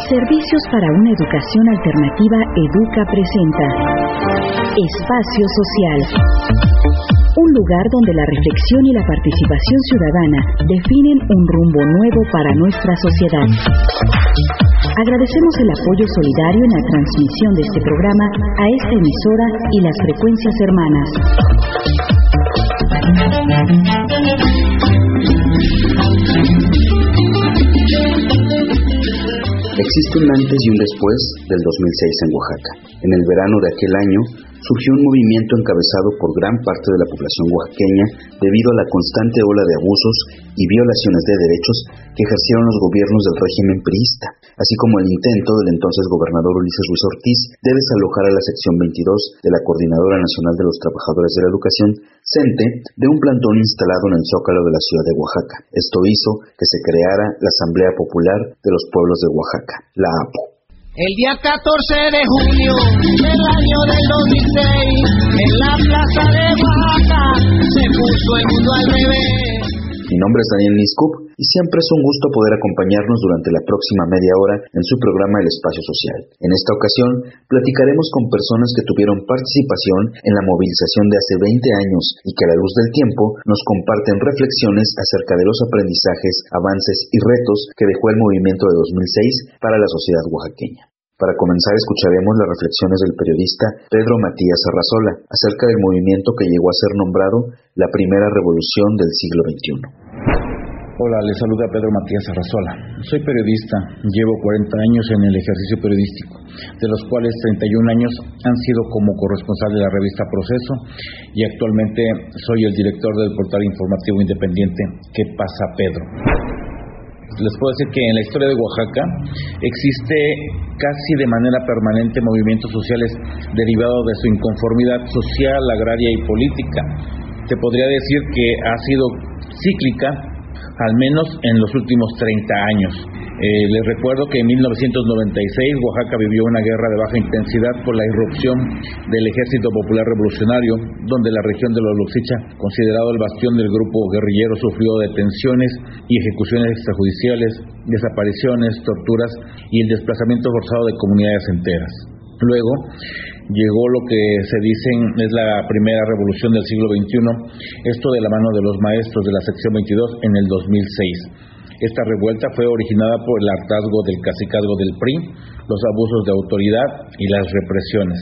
Servicios para una educación alternativa Educa presenta Espacio Social. Un lugar donde la reflexión y la participación ciudadana definen un rumbo nuevo para nuestra sociedad. Agradecemos el apoyo solidario en la transmisión de este programa a esta emisora y las frecuencias hermanas. Existe un antes y un después del 2006 en Oaxaca. En el verano de aquel año surgió un movimiento encabezado por gran parte de la población oaxaqueña debido a la constante ola de abusos y violaciones de derechos que ejercieron los gobiernos del régimen priista, así como el intento del entonces gobernador Ulises Ruiz Ortiz de desalojar a la sección 22 de la Coordinadora Nacional de los Trabajadores de la Educación, CENTE, de un plantón instalado en el Zócalo de la ciudad de Oaxaca. Esto hizo que se creara la Asamblea Popular de los Pueblos de Oaxaca, la APO. El día 14 de junio del año del 2006, en la plaza de Oaxaca, se puso el mundo al revés. Mi nombre es Daniel Niscup y siempre es un gusto poder acompañarnos durante la próxima media hora en su programa El Espacio Social. En esta ocasión, platicaremos con personas que tuvieron participación en la movilización de hace 20 años y que a la luz del tiempo nos comparten reflexiones acerca de los aprendizajes, avances y retos que dejó el movimiento de 2006 para la sociedad oaxaqueña. Para comenzar, escucharemos las reflexiones del periodista Pedro Matías Arrazola acerca del movimiento que llegó a ser nombrado la primera revolución del siglo XXI. Hola, les saluda Pedro Matías Arrazola. Soy periodista, llevo 40 años en el ejercicio periodístico, de los cuales 31 años han sido como corresponsal de la revista Proceso y actualmente soy el director del portal informativo independiente ¿Qué pasa, Pedro? Les puedo decir que en la historia de Oaxaca existe casi de manera permanente movimientos sociales derivados de su inconformidad social, agraria y política. Te podría decir que ha sido cíclica, al menos en los últimos 30 años. Les recuerdo que en 1996 Oaxaca vivió una guerra de baja intensidad por la irrupción del Ejército Popular Revolucionario, donde la región de los Loxicha, considerado el bastión del grupo guerrillero, sufrió detenciones y ejecuciones extrajudiciales, desapariciones, torturas y el desplazamiento forzado de comunidades enteras. Luego llegó lo que se dicen es la primera revolución del siglo XXI, esto de la mano de los maestros de la sección 22 en el 2006. Esta revuelta fue originada por el hartazgo del cacicazgo del PRI, los abusos de autoridad y las represiones.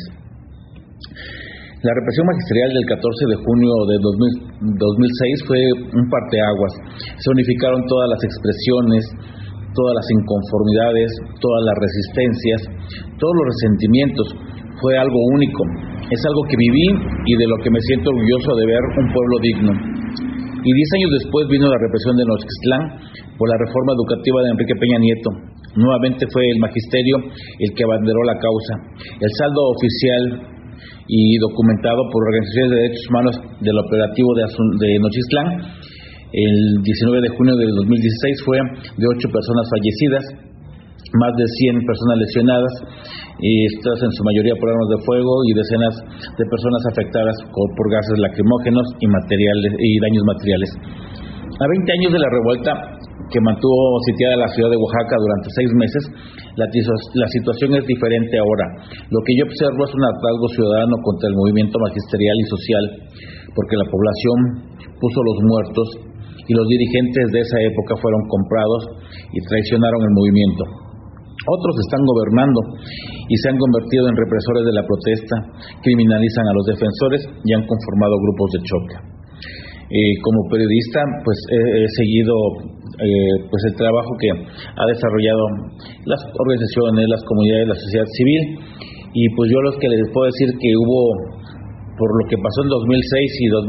La represión magisterial del 14 de junio de 2006 fue un parteaguas. Se unificaron todas las expresiones, todas las inconformidades, todas las resistencias, todos los resentimientos. Fue algo único. Es algo que viví y de lo que me siento orgulloso de ver un pueblo digno. Y 10 años después vino la represión de Nochixtlán por la reforma educativa de Enrique Peña Nieto. Nuevamente fue el magisterio el que abanderó la causa. El saldo oficial y documentado por organizaciones de derechos humanos del operativo de Nochixtlán, el 19 de junio del 2016 fue de 8 personas fallecidas, más de 100 personas lesionadas, y estas en su mayoría por armas de fuego, y decenas de personas afectadas por gases lacrimógenos y daños materiales. A 20 años de la revuelta que mantuvo sitiada la ciudad de Oaxaca durante 6 meses, la situación es diferente ahora. Lo que yo observo es un hartazgo ciudadano contra el movimiento magisterial y social, porque la población puso los muertos y los dirigentes de esa época fueron comprados y traicionaron el movimiento. Otros están gobernando y se han convertido en represores de la protesta, criminalizan a los defensores y han conformado grupos de choque. Como periodista, pues he seguido pues el trabajo que ha desarrollado las organizaciones, las comunidades, la sociedad civil, y pues yo los que les puedo decir que hubo, por lo que pasó en 2006 y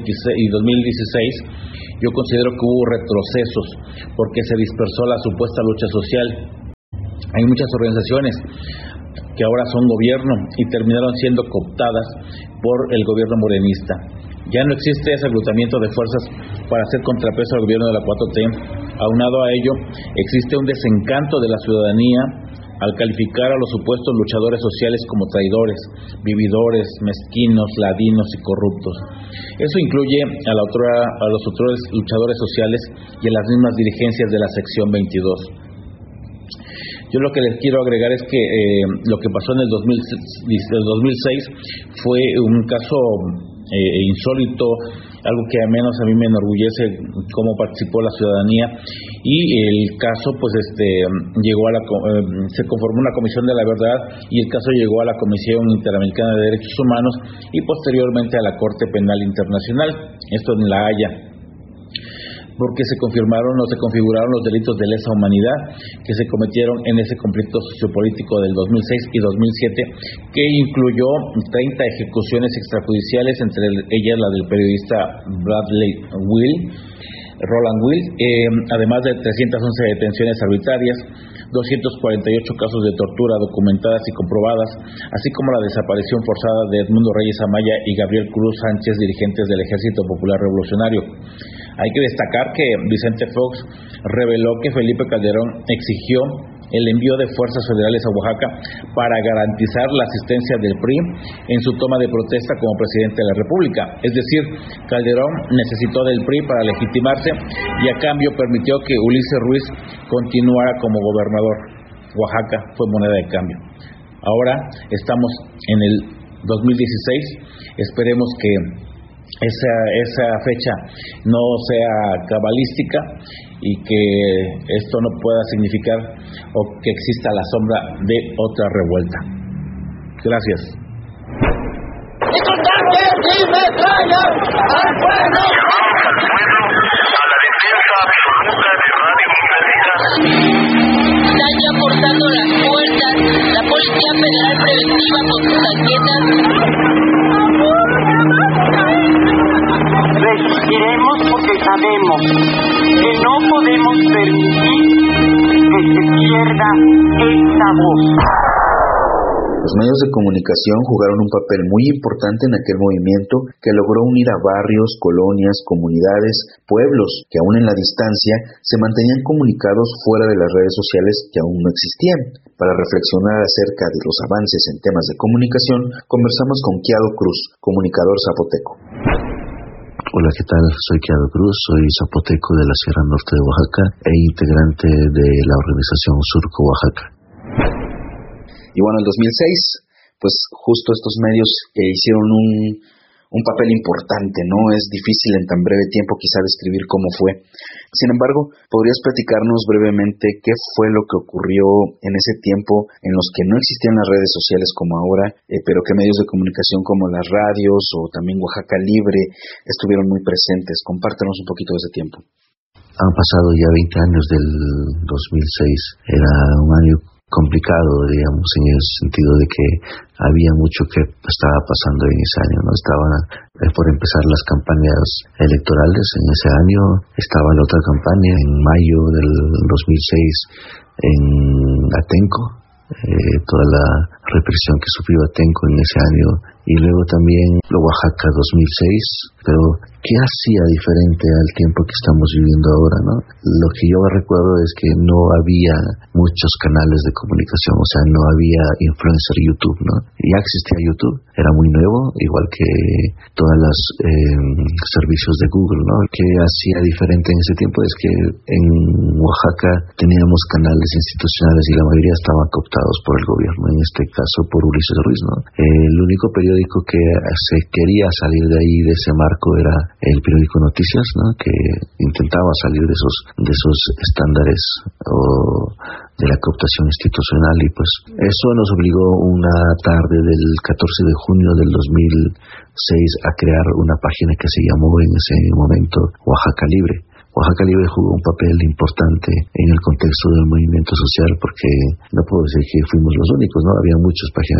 2016, yo considero que hubo retrocesos porque se dispersó la supuesta lucha social. Hay muchas organizaciones que ahora son gobierno y terminaron siendo cooptadas por el gobierno morenista. Ya no existe ese agrupamiento de fuerzas para hacer contrapeso al gobierno de la 4T. Aunado a ello, existe un desencanto de la ciudadanía al calificar a los supuestos luchadores sociales como traidores, vividores, mezquinos, ladinos y corruptos. Eso incluye a los otros luchadores sociales y a las mismas dirigencias de la sección 22. Yo lo que les quiero agregar es que lo que pasó en el 2006 fue un caso insólito, algo que al menos a mí me enorgullece cómo participó la ciudadanía, y el caso pues llegó a se conformó una comisión de la verdad y el caso llegó a la Comisión Interamericana de Derechos Humanos y posteriormente a la Corte Penal Internacional, esto en La Haya, porque se confirmaron o se configuraron los delitos de lesa humanidad que se cometieron en ese conflicto sociopolítico del 2006 y 2007, que incluyó 30 ejecuciones extrajudiciales, entre ellas la del periodista Roland Will, además de 311 detenciones arbitrarias, 248 casos de tortura documentadas y comprobadas, así como la desaparición forzada de Edmundo Reyes Amaya y Gabriel Cruz Sánchez, dirigentes del Ejército Popular Revolucionario. Hay que destacar que Vicente Fox reveló que Felipe Calderón exigió el envío de fuerzas federales a Oaxaca para garantizar la asistencia del PRI en su toma de protesta como presidente de la República. Es decir, Calderón necesitó del PRI para legitimarse y a cambio permitió que Ulises Ruiz continuara como gobernador. Oaxaca fue moneda de cambio. Ahora estamos en el 2016, esperemos que esa fecha no sea cabalística y que esto no pueda significar o que exista la sombra de otra revuelta. Gracias. Están ya cortando las puertas, la Policía Federal Preventiva con sus tanquetas. Resistiremos porque sabemos que no podemos permitir que se pierda esta voz. Los medios de comunicación jugaron un papel muy importante en aquel movimiento que logró unir a barrios, colonias, comunidades, pueblos que aún en la distancia se mantenían comunicados fuera de las redes sociales que aún no existían. Para reflexionar acerca de los avances en temas de comunicación, conversamos con Kiado Cruz, comunicador zapoteco. Hola, ¿qué tal? Soy Kiado Cruz, soy zapoteco de la Sierra Norte de Oaxaca e integrante de la organización Surco Oaxaca. Y bueno, el 2006, pues justo estos medios hicieron un papel importante, ¿no? Es difícil en tan breve tiempo quizá describir cómo fue. Sin embargo, ¿podrías platicarnos brevemente qué fue lo que ocurrió en ese tiempo en los que no existían las redes sociales como ahora, pero que medios de comunicación como las radios o también Oaxaca Libre estuvieron muy presentes? Compártenos un poquito de ese tiempo. Han pasado ya 20 años del 2006. Era un año complicado, digamos, en el sentido de que había mucho que estaba pasando en ese año, ¿no? Estaban por empezar las campañas electorales en ese año, estaba la otra campaña en mayo del 2006 en Atenco, toda la represión que sufrió Atenco en ese año, y luego también Oaxaca 2006, pero ¿qué hacía diferente al tiempo que estamos viviendo ahora, no? Lo que yo recuerdo es que no había muchos canales de comunicación, o sea, no había influencer YouTube, ¿no? Ya existía YouTube, era muy nuevo, igual que todos los servicios de Google, ¿no? ¿Qué hacía diferente en ese tiempo? Es que en Oaxaca teníamos canales institucionales y la mayoría estaban cooptados por el gobierno, en este caso por Ulises Ruiz, ¿no? El único periódico que se quería salir de ahí, de ese marco, era el periódico Noticias, ¿no? Que intentaba salir de esos estándares o de la cooptación institucional, y pues eso nos obligó una tarde del 14 de junio del 2006 a crear una página que se llamó en ese momento Oaxaca Libre. Oaxaca Libre jugó un papel importante en el contexto del movimiento social, porque no puedo decir que fuimos los únicos, ¿no? Había muchas páginas,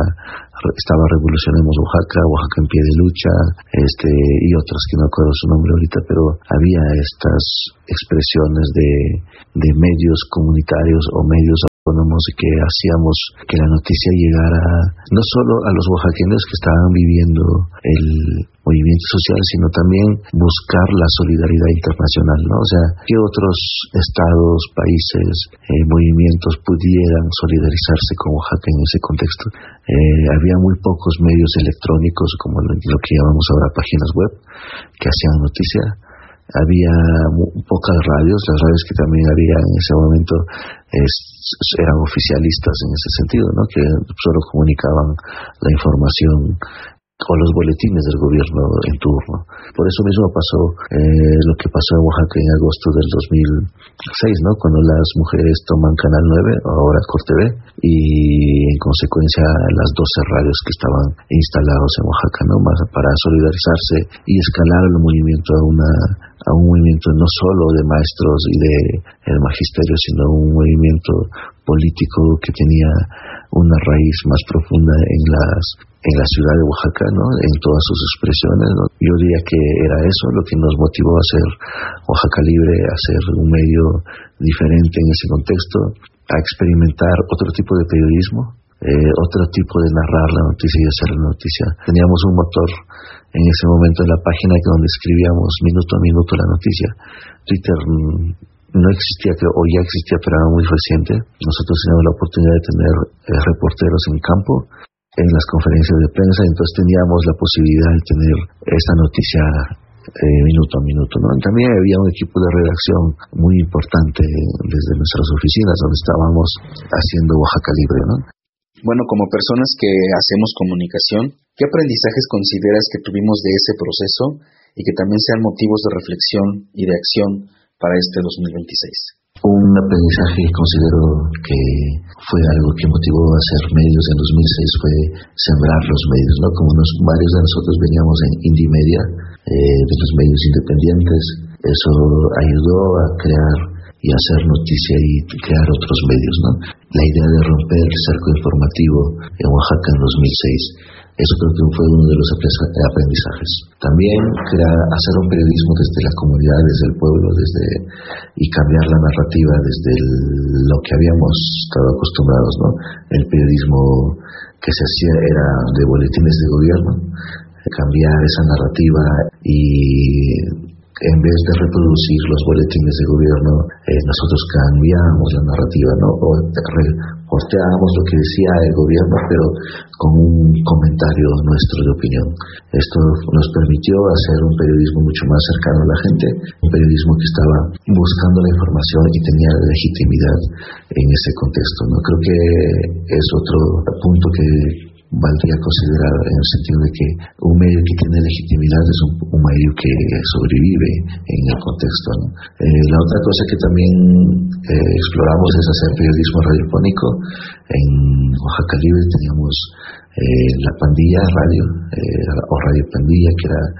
estaba Revolucionemos Oaxaca, Oaxaca en pie de lucha, y otras que no acuerdo su nombre ahorita, pero había estas expresiones de medios comunitarios o medios autónomos que hacíamos que la noticia llegara no solo a los oaxaqueños que estaban viviendo el movimiento social, sino también buscar la solidaridad internacional, ¿no? O sea, que otros estados, países, movimientos pudieran solidarizarse con Oaxaca en ese contexto. Había muy pocos medios electrónicos, como lo que llamamos ahora páginas web, que hacían noticia. había pocas radios, las radios que también había en ese momento eran oficialistas en ese sentido, ¿no? Que solo comunicaban la información o los boletines del gobierno en turno. Por eso mismo pasó lo que pasó en Oaxaca en agosto del 2006, ¿no? Cuando las mujeres toman Canal 9, ahora Corte B, y en consecuencia las 12 radios que estaban instalados en Oaxaca, ¿no? Más para solidarizarse y escalar el movimiento a un movimiento no solo de maestros y de el magisterio, sino un movimiento político que tenía una raíz más profunda en la ciudad de Oaxaca, ¿no? En todas sus expresiones, ¿no? Yo diría que era eso lo que nos motivó a hacer Oaxaca Libre, a ser un medio diferente en ese contexto, a experimentar otro tipo de periodismo, otro tipo de narrar la noticia y hacer la noticia. Teníamos un motor en ese momento en la página donde escribíamos minuto a minuto la noticia. Twitter no existía, o ya existía, pero era muy reciente. Nosotros teníamos la oportunidad de tener reporteros en campo, en las conferencias de prensa, entonces teníamos la posibilidad de tener esta noticia minuto a minuto, ¿no? También había un equipo de redacción muy importante desde nuestras oficinas, donde estábamos haciendo Oaxaca Libre, ¿no? Bueno, como personas que hacemos comunicación, ¿qué aprendizajes consideras que tuvimos de ese proceso y que también sean motivos de reflexión y de acción para este 2026? Un aprendizaje que considero que fue algo que motivó a hacer medios en 2006 fue sembrar los medios, ¿no? Como varios de nosotros veníamos en Indie Media, de los medios independientes, eso ayudó a crear y hacer noticia y crear otros medios, ¿no? La idea de romper el cerco informativo en Oaxaca en 2006, eso creo que fue uno de los aprendizajes. También hacer un periodismo desde la comunidad, desde el pueblo, y cambiar la narrativa desde lo que habíamos estado acostumbrados, ¿no? El periodismo que se hacía era de boletines de gobierno, cambiar esa narrativa y en vez de reproducir los boletines de gobierno, nosotros cambiamos la narrativa, ¿no? O reporteábamos lo que decía el gobierno, pero con un comentario nuestro de opinión. Esto nos permitió hacer un periodismo mucho más cercano a la gente, un periodismo que estaba buscando la información y tenía legitimidad en ese contexto, ¿no? Creo que es otro punto que valdría considerar, en el sentido de que un medio que tiene legitimidad es un medio que sobrevive en el contexto, ¿no? La otra cosa que también exploramos es hacer periodismo radiofónico. En Oaxaca Libre teníamos La Pandilla Radio, o Radio Pandilla, que era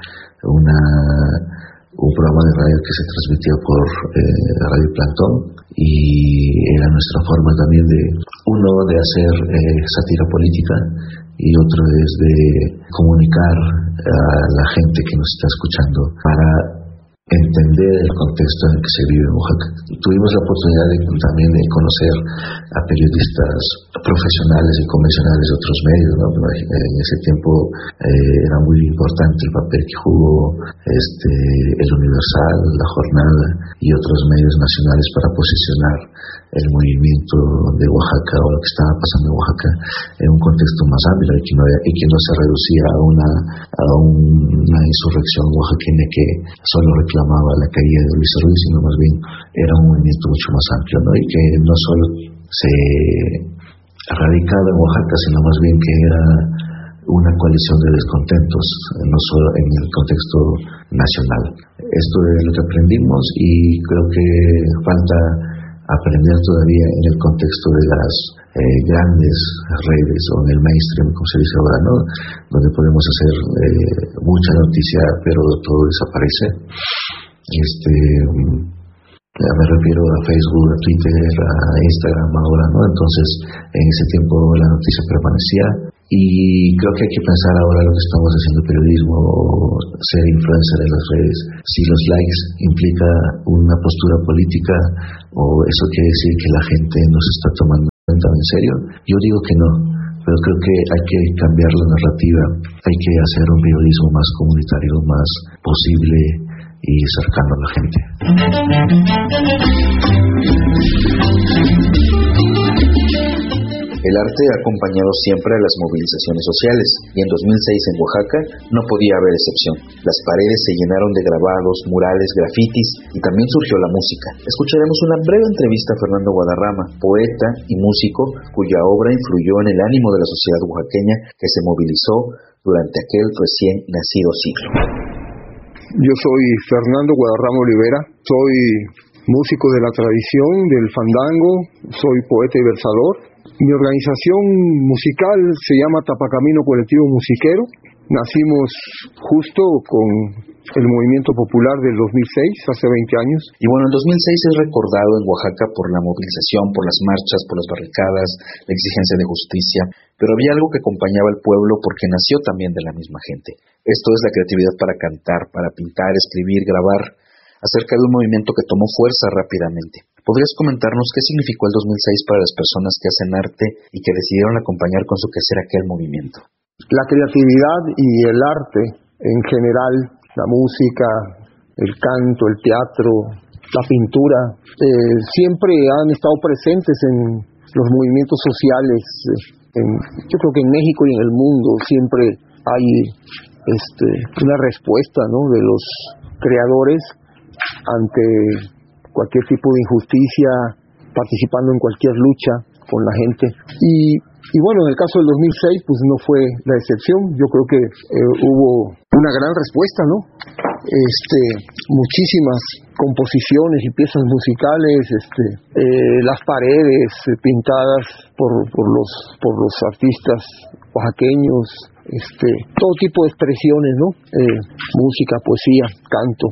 un programa de radio que se transmitía por Radio Plantón, y era nuestra forma también de hacer sátira política, y otro es de comunicar a la gente que nos está escuchando para entender el contexto en el que se vive en Oaxaca. Tuvimos la oportunidad también de conocer a periodistas profesionales y convencionales de otros medios, ¿no? En ese tiempo era muy importante el papel que jugó el Universal, La Jornada y otros medios nacionales para posicionar el movimiento de Oaxaca o lo que estaba pasando en Oaxaca en un contexto más amplio y que no se reducía a una insurrección oaxaqueña que solo reclamaba la caída de Luis Ruiz, sino más bien era un movimiento mucho más amplio, ¿no? Y que no solo se radicaba en Oaxaca, sino más bien que era una coalición de descontentos, no solo en el contexto nacional. Esto es lo que aprendimos, y creo que falta aprender todavía en el contexto de las grandes redes o en el mainstream, como se dice ahora, ¿no? Donde podemos hacer mucha noticia, pero todo desaparece. Me refiero a Facebook, a Twitter, a Instagram ahora, ¿no? Entonces, en ese tiempo la noticia permanecía, y creo que hay que pensar ahora lo que estamos haciendo periodismo, o ser influencer en las redes. Si los likes implica una postura política, o eso quiere decir que la gente nos está tomando en serio, yo digo que no. Pero creo que hay que cambiar la narrativa, hay que hacer un periodismo más comunitario, más posible y cercano a la gente. El arte ha acompañado siempre a las movilizaciones sociales, y en 2006 en Oaxaca no podía haber excepción. Las paredes se llenaron de grabados, murales, grafitis, y también surgió la música. Escucharemos una breve entrevista a Fernando Guadarrama, poeta y músico, cuya obra influyó en el ánimo de la sociedad oaxaqueña que se movilizó durante aquel recién nacido siglo. Yo soy Fernando Guadarrama Olivera, soy músico de la tradición del fandango, soy poeta y versador. Mi organización musical se llama Tapacamino Colectivo Musiquero. Nacimos justo con el movimiento popular del 2006, hace 20 años. Y bueno, el 2006 es recordado en Oaxaca por la movilización, por las marchas, por las barricadas, la exigencia de justicia, pero había algo que acompañaba al pueblo porque nació también de la misma gente. Esto es la creatividad para cantar, para pintar, escribir, grabar, acerca de un movimiento que tomó fuerza rápidamente. ¿Podrías comentarnos qué significó el 2006 para las personas que hacen arte y que decidieron acompañar con su quehacer aquel movimiento? La creatividad y el arte en general, la música, el canto, el teatro, la pintura, siempre han estado presentes en los movimientos sociales. Yo creo que en México y en el mundo siempre hay una respuesta, ¿no?, de los creadores ante cualquier tipo de injusticia, participando en cualquier lucha con la gente. Y bueno, en el caso del 2006, pues no fue la excepción. Yo creo que hubo una gran respuesta, ¿no? Muchísimas composiciones y piezas musicales, las paredes pintadas por los artistas oaxaqueños, todo tipo de expresiones, ¿no? Música, poesía, canto.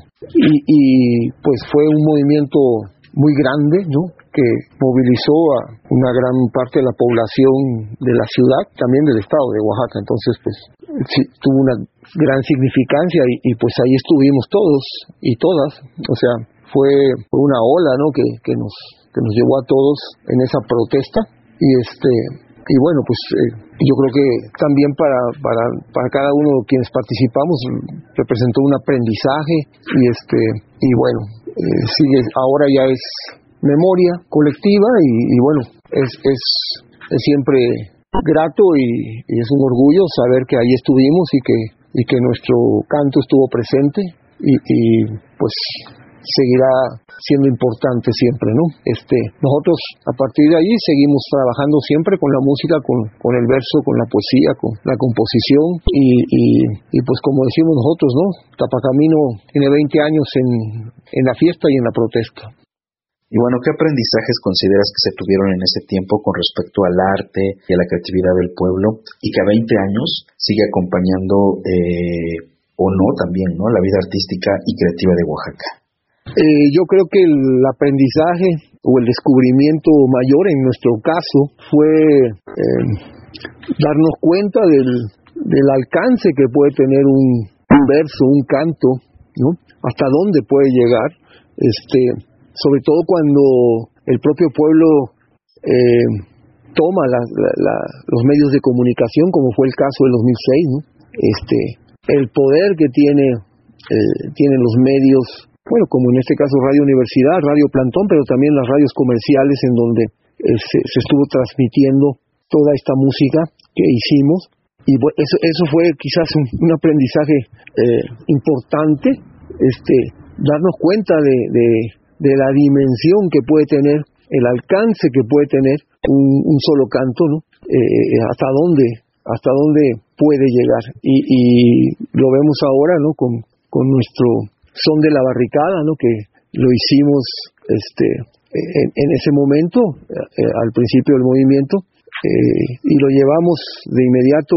Y pues fue un movimiento muy grande, ¿no?, que movilizó a una gran parte de la población de la ciudad, también del estado de Oaxaca. Entonces, pues sí, tuvo una gran significancia y pues ahí estuvimos todos y todas. O sea, fue una ola, ¿no?, que nos llevó a todos en esa protesta. Y bueno, pues yo creo que también para cada uno de quienes participamos representó un aprendizaje y bueno, sigue, ahora ya es memoria colectiva y bueno, es siempre grato y es un orgullo saber que ahí estuvimos y que nuestro canto estuvo presente y pues seguirá siendo importante siempre, ¿no? Nosotros a partir de allí seguimos trabajando siempre con la música, con el verso, con la poesía, con la composición y pues como decimos nosotros, ¿no?, Tapacamino tiene 20 años en la fiesta y en la protesta. Y bueno, ¿qué aprendizajes consideras que se tuvieron en ese tiempo con respecto al arte y a la creatividad del pueblo y que a 20 años sigue acompañando o no también, ¿no?, la vida artística y creativa de Oaxaca? Yo creo que el aprendizaje o el descubrimiento mayor en nuestro caso fue darnos cuenta del alcance que puede tener un verso, un canto, ¿no?, hasta dónde puede llegar, sobre todo cuando el propio pueblo toma los medios de comunicación, como fue el caso del 2006, ¿no? El poder que tienen los medios, bueno, como en este caso Radio Universidad, Radio Plantón, pero también las radios comerciales en donde se estuvo transmitiendo toda esta música que hicimos. Y eso fue quizás un aprendizaje importante, darnos cuenta de la dimensión que puede tener, el alcance que puede tener un solo canto, ¿no? Hasta dónde puede llegar. Y lo vemos ahora, ¿no?, con nuestro Son de la Barricada, ¿no?, que lo hicimos en ese momento, al principio del movimiento, y lo llevamos de inmediato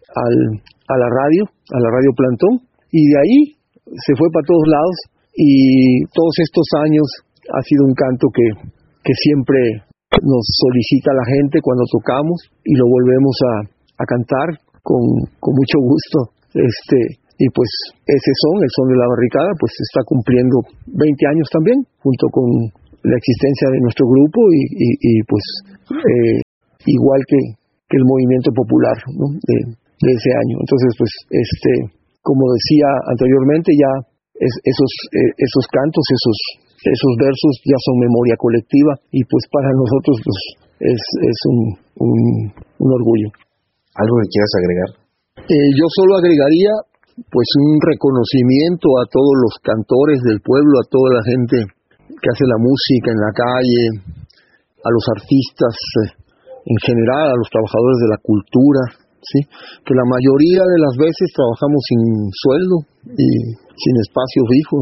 a la radio Plantón, y de ahí se fue para todos lados, y todos estos años ha sido un canto que siempre nos solicita la gente cuando tocamos, y lo volvemos a cantar con mucho gusto. Y pues ese el Son de la Barricada, pues está cumpliendo 20 años también, junto con la existencia de nuestro grupo y pues igual que el movimiento popular, ¿no?, de ese año. Entonces, pues como decía anteriormente, ya esos cantos, esos versos ya son memoria colectiva y pues para nosotros es un orgullo. ¿Algo que quieras agregar? Yo solo agregaría pues un reconocimiento a todos los cantores del pueblo, a toda la gente que hace la música en la calle, a los artistas en general, a los trabajadores de la cultura, ¿sí? Que la mayoría de las veces trabajamos sin sueldo y sin espacio fijo.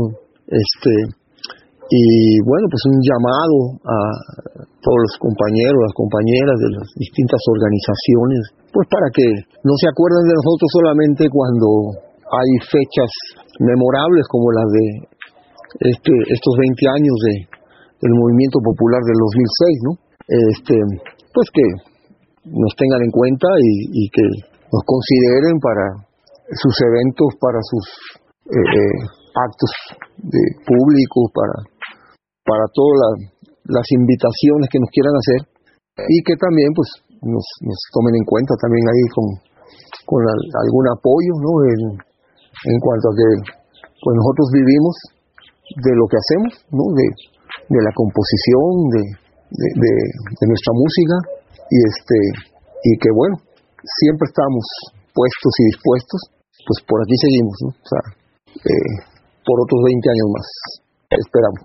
Y bueno, pues un llamado a todos los compañeros, las compañeras de las distintas organizaciones, pues para que no se acuerden de nosotros solamente cuando hay fechas memorables como las de estos 20 años del movimiento popular del 2006, ¿no? Pues que nos tengan en cuenta y que nos consideren para sus eventos, para sus actos públicos, para todas las invitaciones que nos quieran hacer, y que también pues nos tomen en cuenta también ahí con algún apoyo, ¿no? En cuanto a que pues nosotros vivimos de lo que hacemos, ¿no? De la composición de nuestra música, y que bueno, siempre estamos puestos y dispuestos, pues por aquí seguimos, ¿no? O sea, por otros 20 años más esperamos.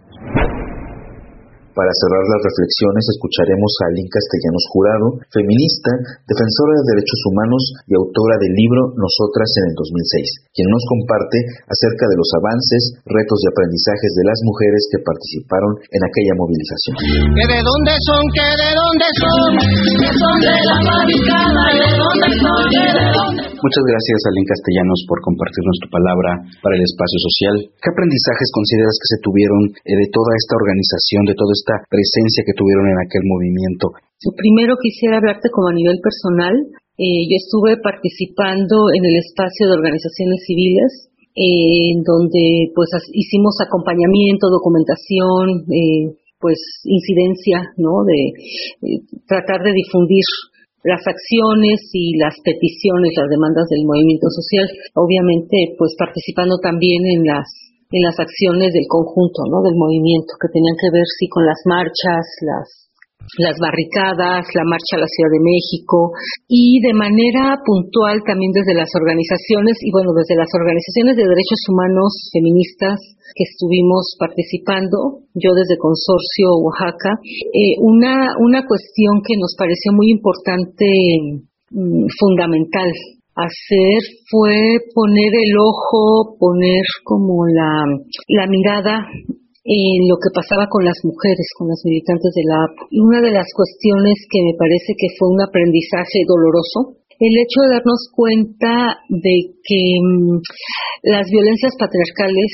Para cerrar las reflexiones, escucharemos a Aline Castellanos Jurado, feminista, defensora de derechos humanos y autora del libro Nosotras en el 2006, quien nos comparte acerca de los avances, retos y aprendizajes de las mujeres que participaron en aquella movilización. ¿Que de dónde son? ¿Que de dónde son? ¿Que son de la barricada? ¿De dónde son? ¿Que de dónde? Muchas gracias, Aline Castellanos, por compartirnos tu palabra para el espacio social. ¿Qué aprendizajes consideras que se tuvieron de toda esta organización, de toda esta presencia que tuvieron en aquel movimiento? Primero quisiera hablarte como a nivel personal. Yo estuve participando en el espacio de organizaciones civiles, en donde pues hicimos acompañamiento, documentación, pues incidencia, ¿no? De tratar de difundir las acciones y las peticiones, las demandas del movimiento social, obviamente pues participando también en las acciones del conjunto, ¿no? Del movimiento, que tenían que ver sí con las marchas, las barricadas, la marcha a la Ciudad de México, y de manera puntual también desde las organizaciones, y bueno, desde las organizaciones de derechos humanos feministas que estuvimos participando, yo desde Consorcio Oaxaca, una cuestión que nos pareció muy importante, fundamental hacer, fue poner el ojo, poner como la mirada en lo que pasaba con las mujeres, con las militantes de la APO. Y una de las cuestiones que me parece que fue un aprendizaje doloroso, el hecho de darnos cuenta de que las violencias patriarcales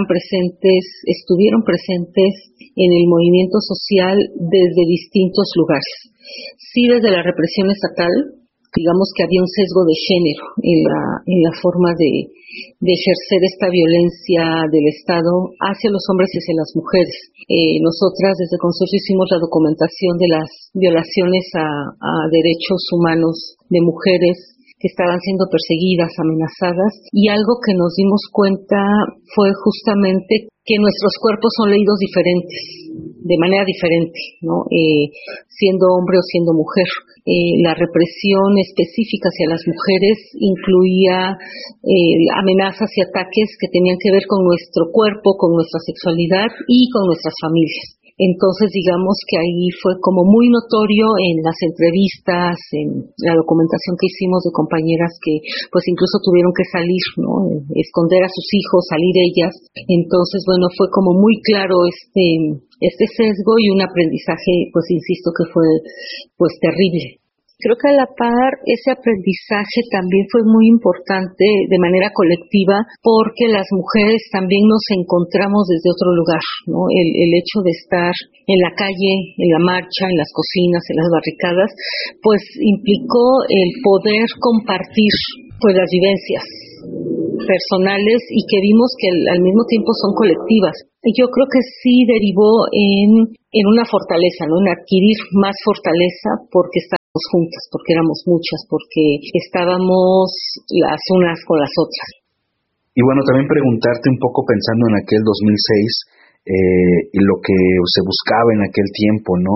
estuvieron presentes en el movimiento social desde distintos lugares. Sí, desde la represión estatal, digamos que había un sesgo de género en la forma de ejercer esta violencia del Estado hacia los hombres y hacia las mujeres. Nosotras desde Consorcio hicimos la documentación de las violaciones a derechos humanos de mujeres que estaban siendo perseguidas, amenazadas, y algo que nos dimos cuenta fue justamente que nuestros cuerpos son leídos diferentes, de manera diferente, ¿no? Siendo hombre o siendo mujer. La represión específica hacia las mujeres incluía amenazas y ataques que tenían que ver con nuestro cuerpo, con nuestra sexualidad y con nuestras familias. Entonces, digamos que ahí fue como muy notorio en las entrevistas, en la documentación que hicimos de compañeras que pues incluso tuvieron que salir, ¿no? Esconder a sus hijos, salir ellas. Entonces, bueno, fue como muy claro este sesgo y un aprendizaje, pues insisto, que fue pues terrible. Creo que a la par ese aprendizaje también fue muy importante de manera colectiva, porque las mujeres también nos encontramos desde otro lugar, ¿no? El hecho de estar en la calle, en la marcha, en las cocinas, en las barricadas, pues implicó el poder compartir pues las vivencias personales y que vimos que al mismo tiempo son colectivas. Yo creo que sí derivó en una fortaleza, ¿no? En adquirir más fortaleza, porque estábamos juntas, porque éramos muchas, porque estábamos las unas con las otras. Y bueno, también preguntarte un poco pensando en aquel 2006 y lo que se buscaba en aquel tiempo, ¿no?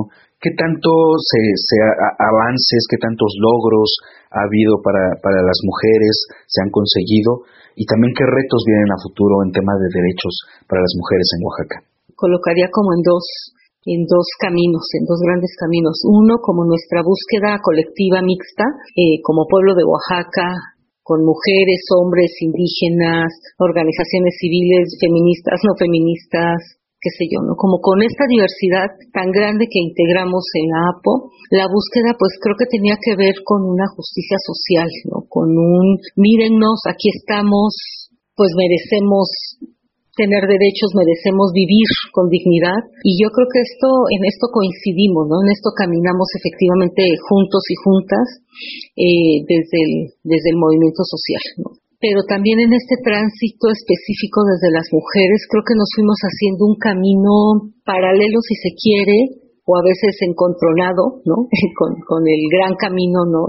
¿Qué tanto avances, qué tantos logros ha habido para las mujeres, se han conseguido? Y también, ¿qué retos vienen a futuro en temas de derechos para las mujeres en Oaxaca? Colocaría como en dos caminos, en dos grandes caminos. Uno, como nuestra búsqueda colectiva mixta, como pueblo de Oaxaca, con mujeres, hombres, indígenas, organizaciones civiles, feministas, no feministas, qué sé yo, ¿no? Como con esta diversidad tan grande que integramos en la APO, la búsqueda pues creo que tenía que ver con una justicia social, ¿no? Con mírennos, aquí estamos, pues merecemos tener derechos, merecemos vivir con dignidad, y yo creo que en esto coincidimos, ¿no? En esto caminamos efectivamente juntos y juntas desde el movimiento social, ¿no? Pero también en este tránsito específico desde las mujeres creo que nos fuimos haciendo un camino paralelo, si se quiere, o a veces encontronado, ¿no? con el gran camino, ¿no?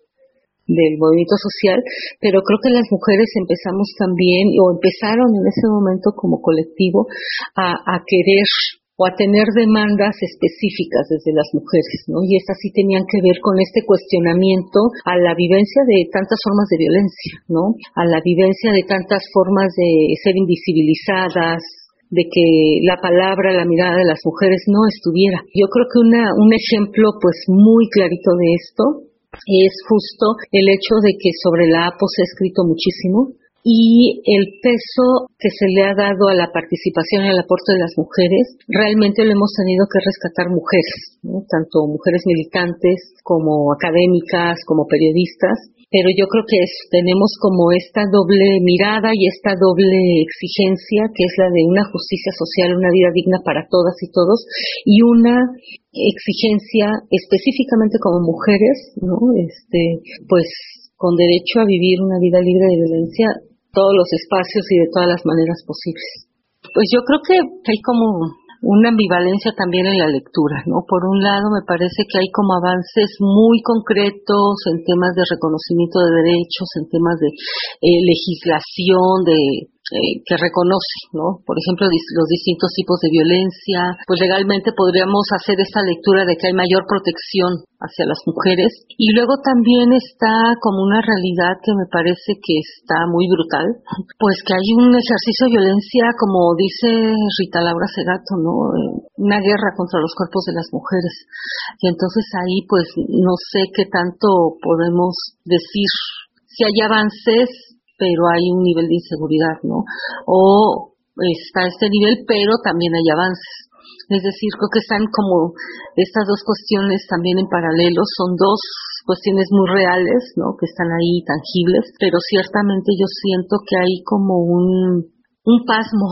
del movimiento social, pero creo que las mujeres empezamos también, o empezaron en ese momento como colectivo, a querer o a tener demandas específicas desde las mujeres, ¿no? Y estas sí tenían que ver con este cuestionamiento a la vivencia de tantas formas de violencia, ¿no? A la vivencia de tantas formas de ser invisibilizadas, de que la palabra, la mirada de las mujeres no estuviera. Yo creo que un ejemplo pues muy clarito de esto es justo el hecho de que sobre la APO se ha escrito muchísimo, y el peso que se le ha dado a la participación y al aporte de las mujeres, realmente lo hemos tenido que rescatar mujeres, ¿no? Tanto mujeres militantes como académicas, como periodistas, pero yo creo que tenemos como esta doble mirada y esta doble exigencia, que es la de una justicia social, una vida digna para todas y todos, y una exigencia específicamente como mujeres, ¿no? Pues con derecho a vivir una vida libre de violencia, todos los espacios y de todas las maneras posibles. Pues yo creo que hay como una ambivalencia también en la lectura, ¿no? Por un lado me parece que hay como avances muy concretos en temas de reconocimiento de derechos, en temas de legislación, que reconoce, ¿no? Por ejemplo, los distintos tipos de violencia. Pues legalmente podríamos hacer esta lectura de que hay mayor protección hacia las mujeres. Y luego también está como una realidad que me parece que está muy brutal, pues que hay un ejercicio de violencia, como dice Rita Laura Segato, ¿no? Una guerra contra los cuerpos de las mujeres. Y entonces ahí pues no sé qué tanto podemos decir. Si hay avances, pero hay un nivel de inseguridad, ¿no? O está este nivel, pero también hay avances. Es decir, creo que están como estas dos cuestiones también en paralelo, son dos cuestiones muy reales, ¿no? Que están ahí tangibles, pero ciertamente yo siento que hay como un pasmo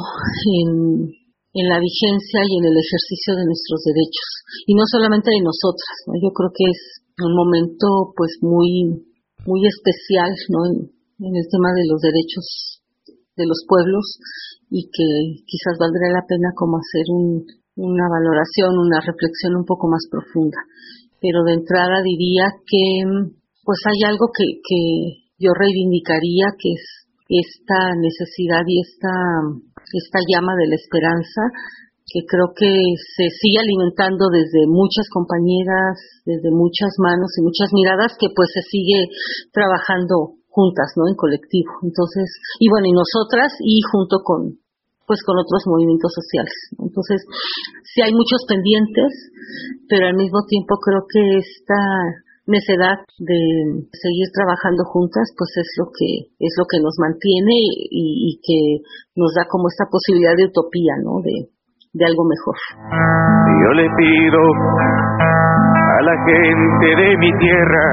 en la vigencia y en el ejercicio de nuestros derechos, y no solamente de nosotras, ¿no? Yo creo que es un momento pues muy, muy especial, ¿no? En el tema de los derechos de los pueblos, y que quizás valdría la pena como hacer una valoración, una reflexión un poco más profunda. Pero de entrada diría que pues hay algo que yo reivindicaría, que es esta necesidad y esta llama de la esperanza, que creo que se sigue alimentando desde muchas compañeras, desde muchas manos y muchas miradas, que pues se sigue trabajando juntas, ¿no? En colectivo. Entonces, y bueno, y nosotras, y junto con otros movimientos sociales, ¿no? Entonces, sí hay muchos pendientes, pero al mismo tiempo creo que esta necedad de seguir trabajando juntas, pues es lo que nos mantiene y que nos da como esta posibilidad de utopía, ¿no? De algo mejor. Yo le pido a la gente de mi tierra,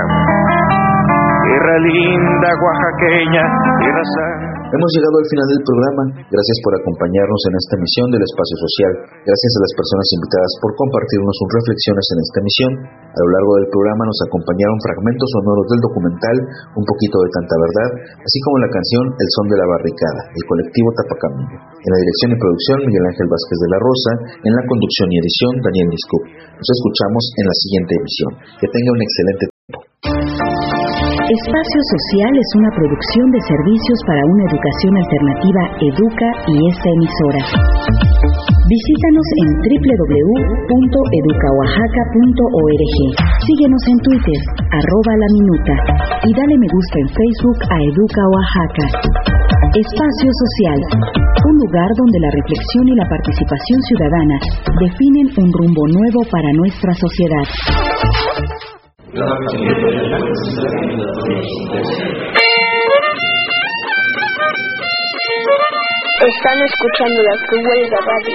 tierra linda, oaxaqueña, tierra santa. Hemos llegado al final del programa. Gracias por acompañarnos en esta emisión del Espacio Social. Gracias a las personas invitadas por compartirnos sus reflexiones en esta emisión. A lo largo del programa nos acompañaron fragmentos sonoros del documental Un poquito de tanta verdad, así como la canción El son de la barricada, del colectivo Tapacamino. En la dirección y producción, Miguel Ángel Vázquez de la Rosa. En la conducción y edición, Daniel Niscup. Nos escuchamos en la siguiente emisión. Que tenga un excelente tiempo. Espacio Social es una producción de servicios para una educación alternativa Educa y esta emisora. Visítanos en www.educaoaxaca.org. Síguenos en Twitter, @laminuta, y dale me gusta en Facebook a Educa Oaxaca. Espacio Social, un lugar donde la reflexión y la participación ciudadana definen un rumbo nuevo para nuestra sociedad. Están escuchando la Huelga Radio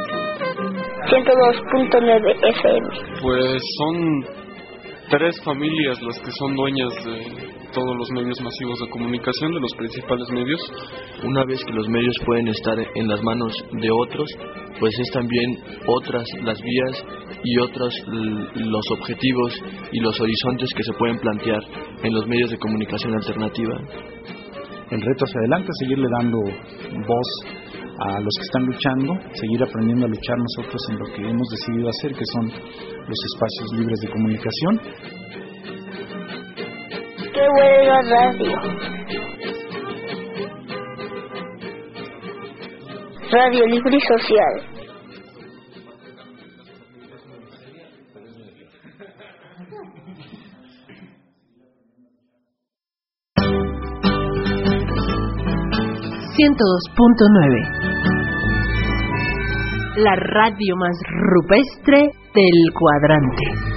102.9 FM. Pues son 3 familias las que son dueñas de todos los medios masivos de comunicación, de los principales medios. Una vez que los medios pueden estar en las manos de otros, pues es también otras las vías y otros los objetivos y los horizontes que se pueden plantear en los medios de comunicación alternativa. El reto hacia adelante es seguirle dando voz a los que están luchando, seguir aprendiendo a luchar nosotros en lo que hemos decidido hacer, que son los espacios libres de comunicación. ¡Qué Huelga Radio! Radio libre y social. La radio más rupestre del cuadrante.